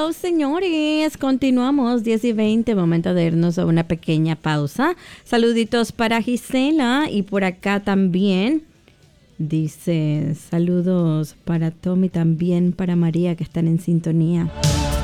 Hello, señores. Continuamos 10:20. Momento de irnos a una pequeña pausa. Saluditos para Gisela y por acá también. Dice saludos para Tommy, también para María que están en sintonía.